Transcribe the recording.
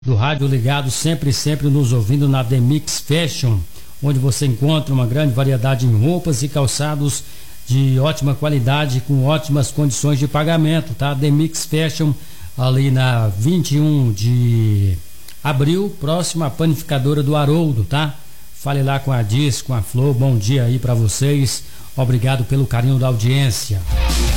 do rádio ligado, sempre nos ouvindo na The Mix Fashion, onde você encontra uma grande variedade em roupas e calçados de ótima qualidade, com ótimas condições de pagamento, tá? The Mix Fashion, ali na 21 de abril, próximo à panificadora do Haroldo, tá? Fale lá com a Diz, com a Flor, bom dia aí para vocês, obrigado pelo carinho da audiência.